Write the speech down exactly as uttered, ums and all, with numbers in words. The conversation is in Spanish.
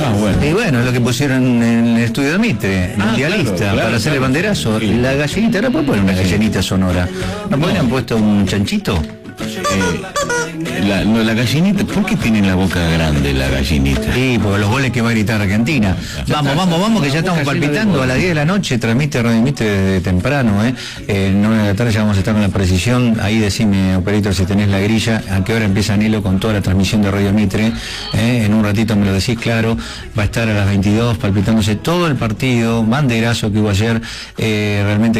Ah, bueno. Y bueno, es lo que pusieron en el estudio de Mitre, Ah, mundialista, claro, claro, para hacer el claro. banderazo. Sí. La gallinita, ¿no puede poner una gallinita sonora? ¿No podrían puesto un chanchito? Eh, la, no, la gallinita, ¿por qué tiene la boca grande la gallinita? Sí, porque los goles que va a gritar Argentina. Vamos, vamos, vamos, que ya estamos palpitando. A las diez de la noche transmite Radio Mitre desde temprano, ¿eh? Eh, nueve de la tarde ya vamos a estar con la precisión. Ahí decime, operator, si tenés la grilla, a qué hora empieza Nelo con toda la transmisión de Radio Mitre. ¿Eh? En un ratito me lo decís claro. Va a estar a las veintidós palpitándose todo el partido, banderazo que hubo ayer. Eh, realmente